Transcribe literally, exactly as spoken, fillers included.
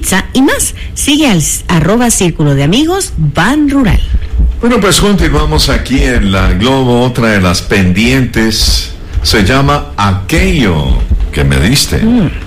pizza y más. Sigue al arroba Círculo de Amigos Ban Rural. Bueno, pues continuamos aquí en la Globo. Otra de las pendientes se llama Aquello que me diste. Mm.